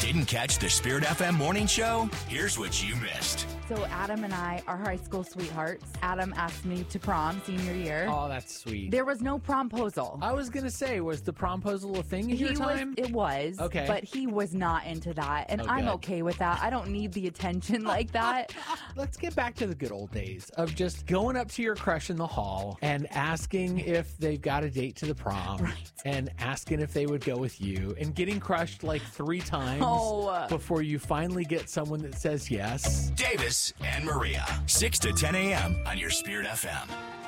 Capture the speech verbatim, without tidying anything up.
Didn't catch the Spirit F M morning show? Here's what you missed. So Adam and I are high school sweethearts. Adam asked me to prom senior year. Oh, that's sweet. There was no promposal. I was going to say, was the promposal a thing in He your time? Was, it was. Okay. But he was not into that. And Oh, I'm good. okay with that. I don't need the attention like that. Let's get back to the good old days of just going up to your crush in the hall and asking if they've got a date to the prom. Right. And asking if they would go with you and getting crushed like three times Oh. before you finally get someone that says yes. Davis and Maria, six to ten a.m. on your Spirit F M.